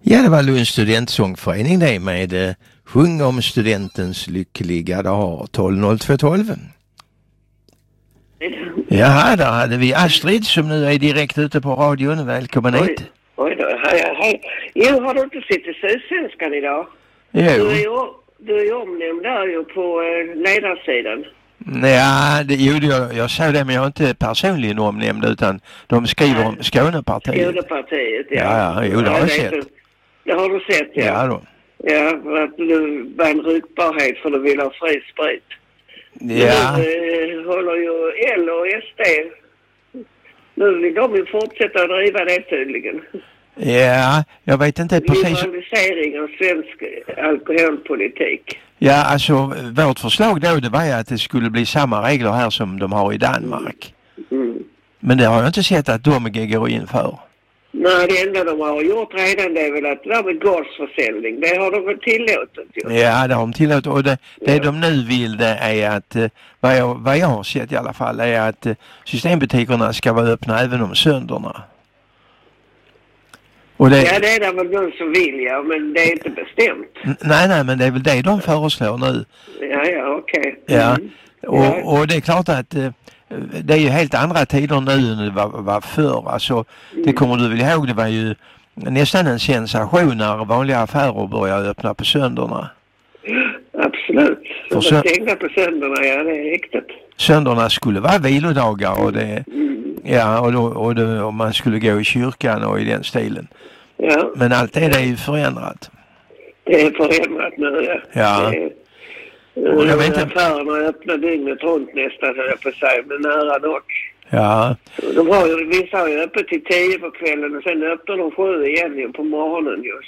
Ja, det var Lunds studentsångförening det med Sjung om studentens lyckliga dag 12.02.12. Jaha, där hade vi Astrid som nu är direkt ute på radion. Välkommen hit. Oj då, hej. Jo, har du inte sett i Sydsvenskan idag? Jo. Du är omnämnd där ju på ledarsidan. Ja, jag sa det, men jag är inte personligen omnämnd utan de skriver om Skånepartiet. Skånepartiet, ja. Ja, jo, det har jag sett. Det har du sett, ja. Ja då. Ja, för att du var en ryckbarhet för du vill ha fri sprit. Ja. Nu håller ju L och SD. Nu vill de ju fortsätta att driva det tydligen. Ja, jag vet inte precis. Liberalisering av svensk alkoholpolitik. Ja, alltså vårt förslag då det var ju att det skulle bli samma regler här som de har i Danmark. Men det har jag inte sett att de går in för. Nej, det enda de har gjort redan det är väl att det där med gårdsförsäljning, det har de väl tillåtit ju. Ja, det har de tillåtit och det de nu vill det är att, vad jag har sett i alla fall, är att systembutikerna ska vara öppna även om söndagarna. Och det... Ja, det är väl någon som vill, ja, men det är inte bestämt. Nej, men det är väl det de föreslår nu. Ja, okej. Ja, och det är klart att det är ju helt andra tider nu än det var förr. Alltså, det kommer du väl ihåg, det var ju nästan en sensation när vanliga affärer började öppna på söndagarna. Absolut. De stängda på söndagarna, ja, det är riktigt. Söndagarna skulle vara vilodagar och det... Ja, och man skulle gå i kyrkan och i den stilen. Ja. Men allt det är ju förändrat. Det är förändrat nu, ja. Ja. Och jag vet inte... Affärerna öppnar dygnet runt nästan, höll jag på sig, men nära nog. Ja. Vissa har ju öppet till 10 på kvällen och sen öppnar de 7 igen ju på morgonen ju.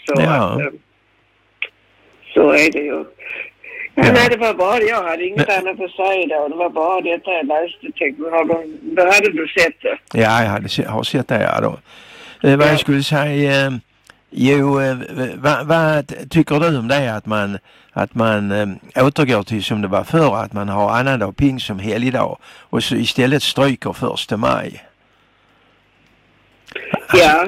Så är det ju. Ja. Nej, det var bara jag hade inget annat att säga då. Det var bara detta jag läste. Då hade du sett det. Ja, jag har sett det, ja då. Vad jag skulle säga... vad tycker du om det att man återgår till som det var förr, att man har annandag pingst som helgdag och så istället stryker 1 maj? Ja,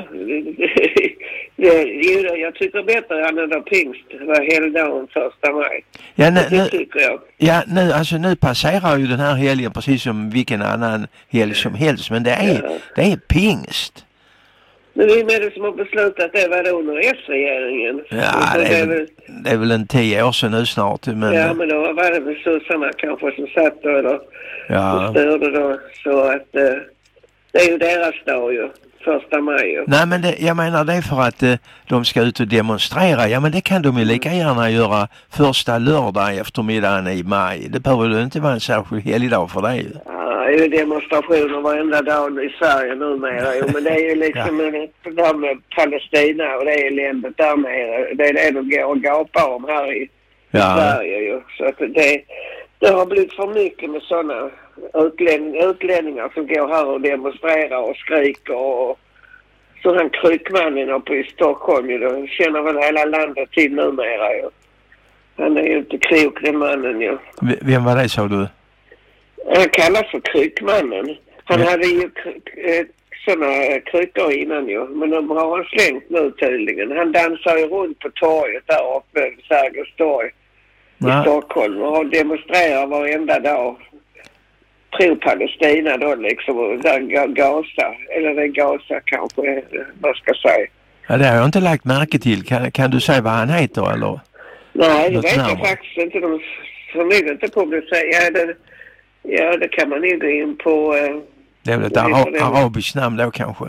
jag tycker bättre annandag pingst var helgdagen 1 maj. Ja, det tycker jag. Ja, nu passerar ju den här helgen precis som vilken annan helg som helst, men det är pingst. Men vem är det som har beslutat det var under S-regeringen? Ja, det är väl en 10 år sedan nu snart. Men... Ja, men då var det väl sossarna kanske som satt då eller som störde då. Så att det är ju deras dag ju, 1 maj ju. Nej, men jag menar det är för att de ska ut och demonstrera. Ja, men det kan de ju lika gärna göra första lördag eftermiddagen i maj. Det behöver ju inte vara en särskild helgdag för dig. Ja, det är ju demonstrationer varenda dag i Sverige numera. Jo, men det är ju liksom det där med Palestina och det är eländet där nere. Det är det de går och gapar om här i Sverige ju. Så att det har blivit för mycket med sådana utlänningar som går här och demonstrerar och skriker och så han kryckmannen uppe i Stockholm ju då känner väl hela landet till numera ju. Han är ju inte klok den mannen ju. Vem var det, sa du? Han kallas för kryckmannen. Han hade ju sådana kryckor innan ju. Men de har han slängt nu tydligen. Han dansar ju runt på torget där uppe, Sergels torg i Stockholm och demonstrerar varenda dag. Pro-Palestina då liksom, och där Gaza, eller det Gaza kanske, vad ska jag säga. Ja, det har jag inte lagt märke till. Kan du säga vad han heter eller? Nej, det vet jag faktiskt inte. De förmodligen inte publicerar. Ja, det kan man ju gå in på. Det är väl ett arabiskt namn då kanske?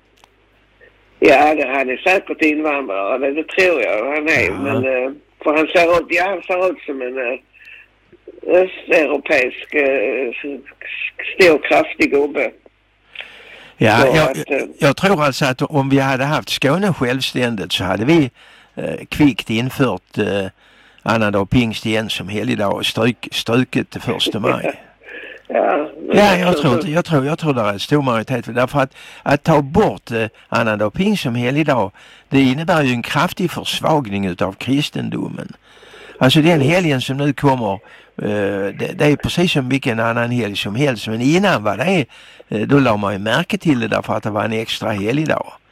Ja, han är säkert invandrare, det tror jag han är. Men för han ser ut som en östeuropeisk stor kraftig gubbe. Ja, jag tror alltså att om vi hade haft Skåne självständigt så hade vi kvickt infört annandag pingst igen som helgdag och strukit det 1 maj. Jag tror det är en stor majoritet för därför att ta bort annandag pingst som helgdag, det innebär ju en kraftig försvagning utav kristendomen. Alltså den helgen som nu kommer, det är precis som vilken annan helg som helst. Men innan var det, då la man ju märke till det därför att det var en extra helgdag.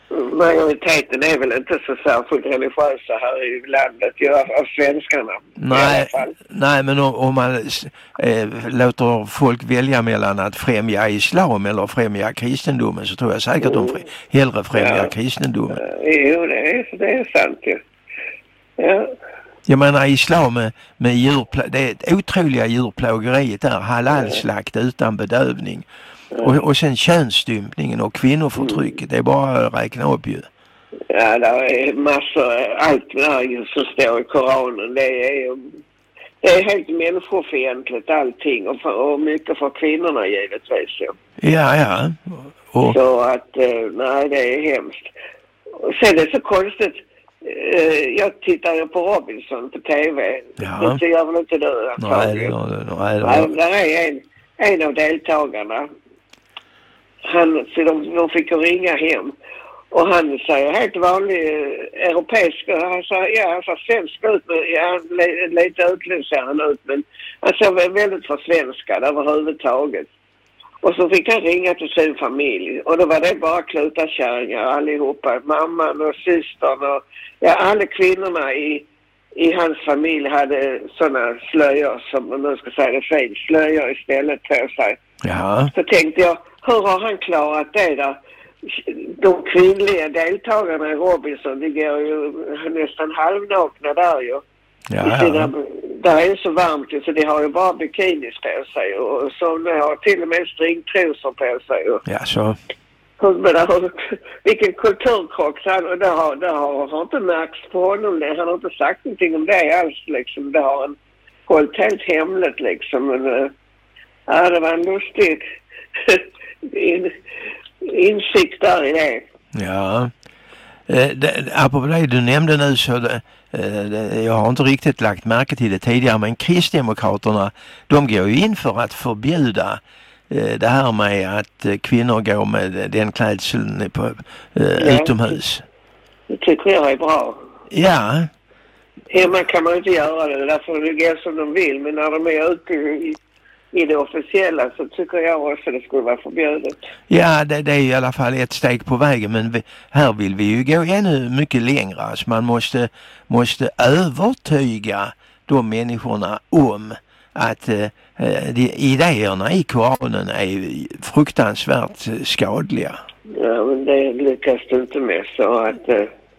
Majoriteten är väl inte så särskilt religiösa här i landet, av svenskarna. Nej, men om man låter folk välja mellan att främja islam eller främja kristendomen, så tror jag säkert de hellre främjar kristendomen. Jo, det är sant ju. Ja. Jag menar, islam med det är ett otroliga djurplågeriet där, halalslakt utan bedövning. Och sen könsstympningen och kvinnoförtrycket, det är bara att räkna upp ju. Ja, det är massor, allt där som står i Koranen, det är helt människofientligt allting, och mycket för kvinnorna givetvis. Ja. Så att, nej, det är hemskt. Och sen är det så konstigt, jag tittar ju på Robinson på TV. Ja. Det gör väl inte du? Nej. Det är en av deltagarna. Så de fick ringa hem. Och han säger helt vanlig europeisk. Han sa svensk ut, men lite utländsk ser han ut. Men han ser väldigt försvenskad överhuvudtaget. Och så fick han ringa till sin familj. Och då var det bara klutarkärringar allihopa. Mamman och systern och alla kvinnorna i hans familj hade sådana slöjor, som man nu ska säga det fel, slöjor istället på sig. Ja. Så tänkte jag, hur har han klarat det där? De kvinnliga deltagarna i Robinson, det går ju nästan halvnakna där ju. Ja. Där är så varmt så de har ju bara bikinis på sig, och så har till och med stringtrosor på sig. Ja, så. Vilken kulturkrock, och det har inte märkts på honom. Han har inte sagt någonting om det alls liksom. Det har han hållit helt hemligt liksom. Men det var en lustig insikt där i det. Ja. Apropå det du nämnde nu, så jag har inte riktigt lagt märke till det tidigare, men Kristdemokraterna, de går ju in för att förbjuda det här med att kvinnor går med den klädseln utomhus. Det tycker jag är bra. Ja. Hemma kan man inte göra det, därför det går som de vill, men när de är ute i det officiella så tycker jag också det skulle vara förbjudet. Ja, det är i alla fall ett steg på vägen, men här vill vi ju gå ännu mycket längre. Alltså man måste övertyga de människorna om att idéerna i Koranen är fruktansvärt skadliga. Ja, men det lyckas du inte med, så att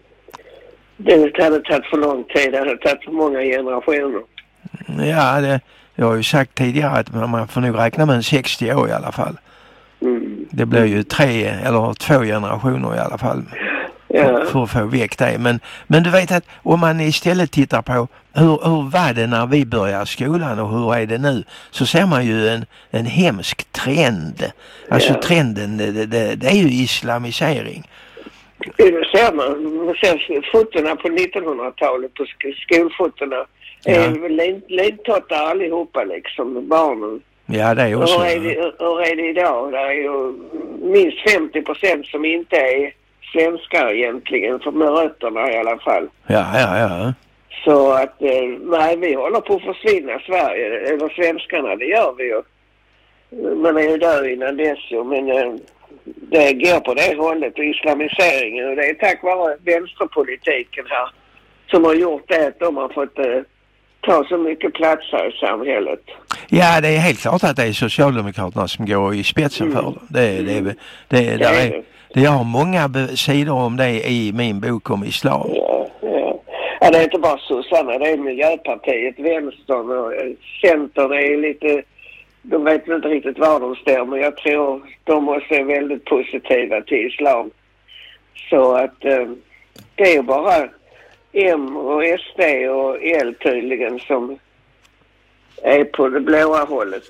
det hade tagit för lång tid, det hade tagit för många generationer. Ja, jag har ju sagt tidigare att man får nog räkna med en 60 år i alla fall. Det blir ju 3 eller 2 generationer i alla fall. Ja. För att få väck det. Men du vet att om man istället tittar på hur var det när vi började skolan och hur är det nu, så ser man ju en hemsk trend. Alltså trenden, det är ju islamisering. Det ser man ser fotona på 1900-talet på skolfotona. Lintottar allihopa liksom, barnen. Ja, det är också. Hur är det idag? Det är ju minst 50% som inte är svenskar egentligen, för med rötterna i alla fall. Ja. Så att, nej, vi håller på att försvinna Sverige, eller svenskarna, det gör vi ju. Man är ju där innan dess ju, men det går på det hållet, och islamiseringen, och det är tack vare vänsterpolitiken här som har gjort det att de har fått ta så mycket plats här i samhället. Ja, det är helt klart att det är Socialdemokraterna som går i spetsen för det. Jag har många sidor om det i min bok om islam. Ja, det är inte bara sossarna, det är Miljöpartiet, Vänstern och Centern är lite, de vet inte riktigt var de står, men jag tror de också är väldigt positiva till islam. Så att det är bara M och SD och L tydligen som är på det blåa hållet.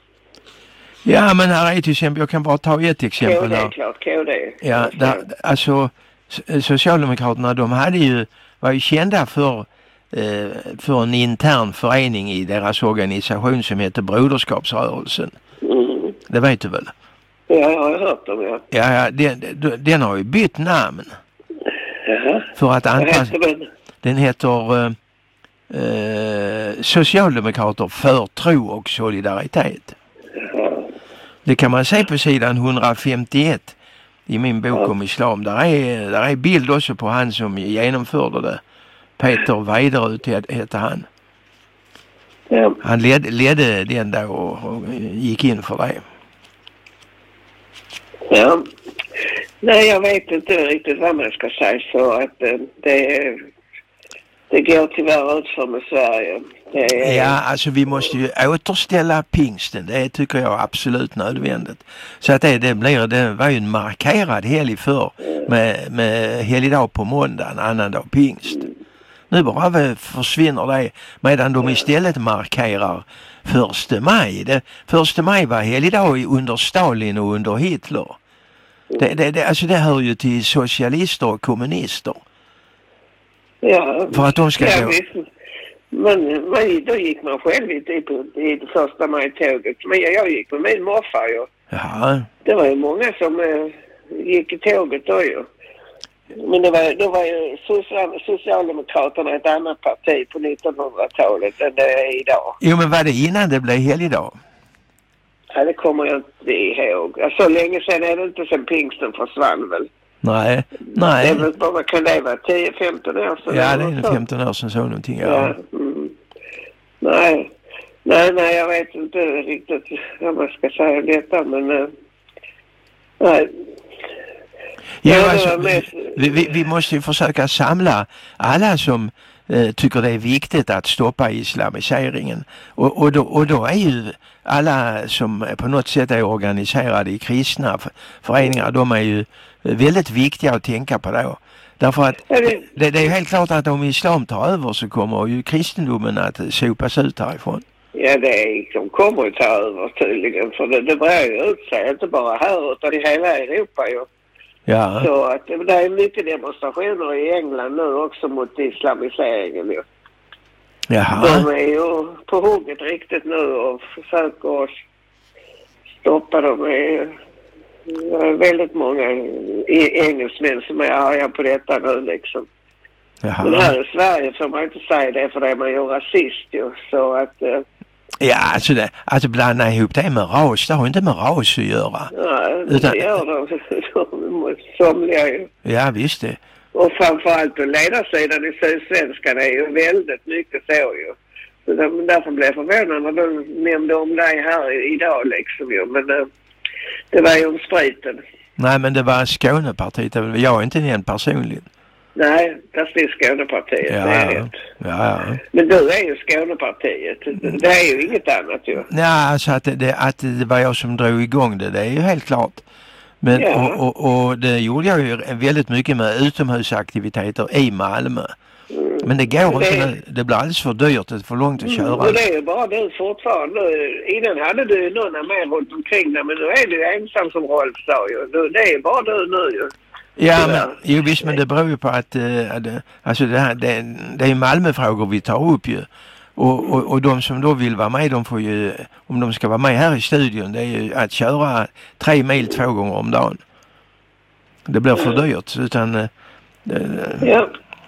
Ja, men här är till exempel, jag kan bara ta ett exempel. KD, klart, KD. Ja, alltså Socialdemokraterna, de var ju kända för en intern förening i deras organisation som heter Broderskapsrörelsen. Det vet du väl? Ja, jag har hört dem, ja. Ja, den har ju bytt namn. Jaha. För att anpassa. Den heter Socialdemokrater för tro och solidaritet. Det kan man se på sidan 151 i min bok om islam. Där är bild också på han som genomförde det. Peter Weiderud hette han. Ja. Han ledde den där och gick in för det. Ja. Nej, jag vet inte riktigt vad man ska säga, så att det går tyvärr ut för med Sverige. Ja, alltså vi måste ju återställa pingsten. Det tycker jag är absolut nödvändigt. Så att det var ju en markerad helg för med helgdag på måndagen, annandag pingst. Nu bara försvinner det, medan de istället markerar 1 maj. 1 maj var helgdag under Stalin och under Hitler. Alltså det hör ju till socialister och kommunister. Ja, för att de ska gå. Men då gick man själv i det 1 maj-tåget. Men jag gick med min morfar ju. Ja. Det var ju många som gick i tåget då ju. Men då var ju Socialdemokraterna ett annat parti på 1900-talet än det är idag. Jo, men var det innan det blev helgdag? Ja, det kommer jag inte ihåg. Så länge sedan är det inte sen pingsten försvann väl. Nej. Det är väl bara, kan det vara 10-15 år sedan? Ja, det är 15 år sedan så någonting. Ja. Nej, jag vet inte riktigt vad man ska säga om detta, men nej. Ja, alltså, vi måste ju försöka samla alla som tycker det är viktigt att stoppa islamiseringen. Och då är ju alla som på något sätt är organiserade i kristna föreningar, de är ju väldigt viktiga att tänka på då. Därför att det är helt klart att om islam tar över så kommer ju kristendomen att sopas ut härifrån. Ja, de kommer att ta över tydligen, för det börjar ju ut sig, inte bara här utan i hela Europa ju. Ja. Så att det är mycket demonstrationer i England nu också mot islamiseringen ju. Jaha. De är ju på hugget riktigt nu och försöker stoppa dem. Det är väldigt många engelsmän som är arga på detta nu liksom. Jaha. Men här i Sverige får man inte säga det, för det är man ju rasist ju. Så att... Ja, alltså blanda ihop det med ras, det har inte med ras att göra. Nej, det gör de somliga ju. Ja, visst det. Och framförallt på ledarsidan i Sydsvenskan är ju väldigt mycket så ju. Så därför blev jag förvånad när du nämnde om dig här idag liksom ju. Men det var ju om spriten. Nej, men det var Skånepartiet. Jag har inte nämnt personligen. Nej, där finns Skånepartiet. Ja, det är rätt. Ja. Men du är ju Skånepartiet. Det är ju inget annat ju. Ja, alltså att det var jag som drog igång det är ju helt klart. Men, ja. och det gjorde jag ju väldigt mycket med utomhusaktiviteter i Malmö. Men det går inte, det blir alldeles för dyrt, det är för långt att köra. Och det är ju bara du fortfarande. Innan hade du någon med runt omkring dig, men nu är du ensam som Rolf sa ju. Det är bara du nu ju. Ja, men, visst, men det beror ju på att alltså det är ju Malmöfrågor vi tar upp ju. Och de som då vill vara med, de får ju, om de ska vara med här i studion, det är ju att köra 3 mil 2 gånger om dagen. Det blir för dyrt, utan... Ja.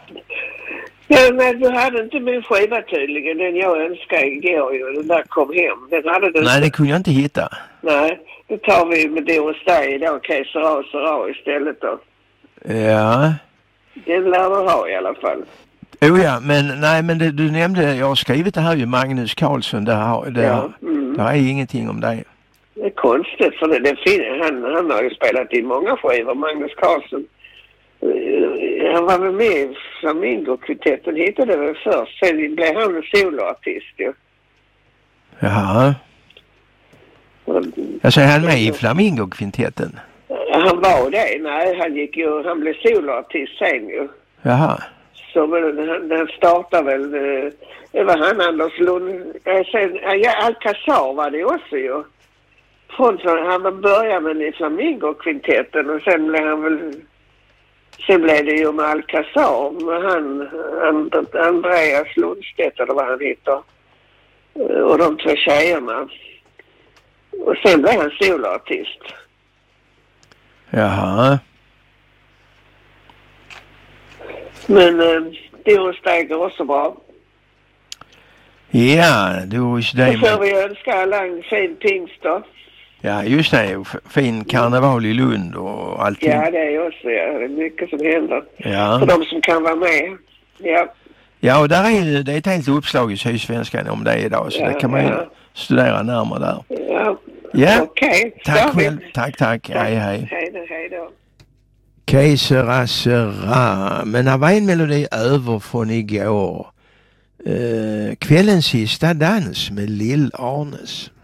Ja, men du hade inte min skiva tydligen, den jag önskade igår ju, den där kom hem. Den hade du. Nej, det kunde jag inte hitta. Nej, det tar vi med Doris Day idag, Sera istället då. Ja. Den lär du ha i alla fall. Ja, men du nämnde, jag har skrivit det här ju, Magnus Carlsson, det är ingenting om det. Det är konstigt, för han har ju spelat i många skivor, Magnus Carlsson. Han var väl med i Flamingo-kvintetten, hittade det väl först. Sen blev han en soloartist ju. Jaha. Jag säger han med i Flamingo-kvintetten? Han var det, nej. Han blev soloartist sen ju. Jaha. Så han startade väl, det var han Anders Lund. Sen, Alcazar var det också ju. Han började med i Flamingo-kvintetten och sen blev det ju med Alcazar, med han Andreas Lundstedt eller vad han heter. Och de 2 tjejerna. Och sen blev han soloartist. Jaha. Men Doris Day går också bra. Ja, Doris Day. Så får vi önska alla en fin pingst då. Ja, just det. Fin karneval i Lund och allting. Ja, det är också. Ja. Det är mycket som händer. Ja. För de som kan vara med. Ja. Ja, och det är ett helt uppslag i Sydsvenskan om det idag. Så det kan man ju studera närmare där. Ja. Ja. Okej. Tack själv. Tack. Hej. Hej då. Que sera. Men det var en melodi över från igår. Kvällens sista dans med Lill Arnes.